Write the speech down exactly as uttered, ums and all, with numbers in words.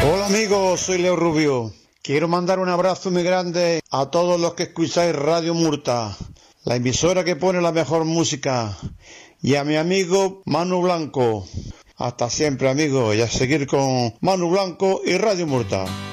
Hola amigos, soy Leo Rubio. Quiero mandar un abrazo muy grande a todos los que escucháis Radio Murta, la emisora que pone la mejor música, y a mi amigo Manu Blanco. Hasta siempre amigos, y a seguir con Manu Blanco y Radio Murta.